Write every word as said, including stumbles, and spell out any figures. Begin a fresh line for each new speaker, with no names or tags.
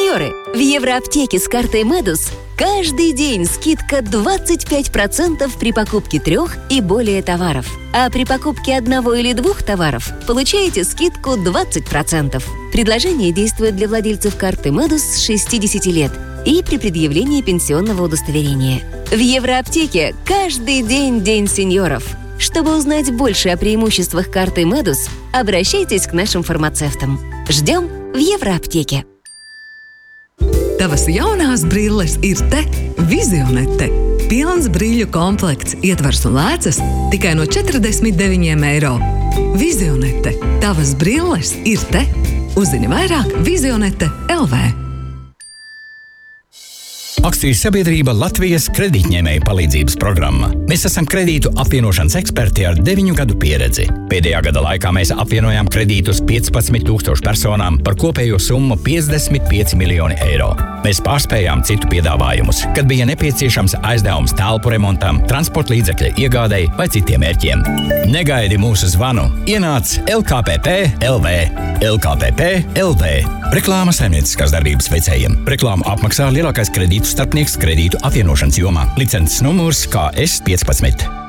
Сеньоры, в Евроаптеке с картой Медус каждый день скидка двадцать пять процентов при покупке трех и более товаров. А при покупке одного или двух товаров получаете скидку двадцать процентов. Предложение действует для владельцев карты Медус с шестидесяти лет и при предъявлении пенсионного удостоверения. В Евроаптеке каждый день День сеньоров. Чтобы узнать больше о преимуществах карты Медус, обращайтесь к нашим фармацевтам. Ждем в Евроаптеке.
Tavas jaunās brilles ir te, Vizionete. Pilns brīļu komplekts, ietvars un lēcas tikai no četrdesmit deviņiem eiro. Vizionete. Tavas brilles ir te. Uzzini vairāk Vizionete L V.
Akcijas sabiedrība Latvijas kredītņēmēju palīdzības programma. Mēs esam kredītu apvienošanas eksperti ar deviņu gadu pieredzi. Pēdējā gada laikā mēs apvienojām kredītus piecpadsmit tūkstošu personām par kopējo summu piecdesmit pieci miljoni eiro. Mēs pārspējām citu piedāvājumus, kad bija nepieciešams aizdevums telpu remontam, transporta līdzekļa iegādei vai citiem mērķiem. Negaidi mūsu zvanu. Ienāc L K P P L V. L K P P L V. Reklāma saimnieciskās darbības veicējiem. Reklāmu apmaksā lielākais kredītu starpnieks kredītu apvienošanas jomā. Licences numurs K S piecpadsmit.